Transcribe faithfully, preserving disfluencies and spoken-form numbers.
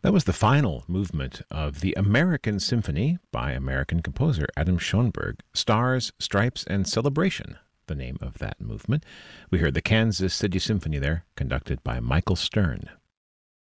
That was the final movement of the American Symphony by American composer Adam Schoenberg, Stars, Stripes, and Celebration, the name of that movement. We heard the Kansas City Symphony there, conducted by Michael Stern.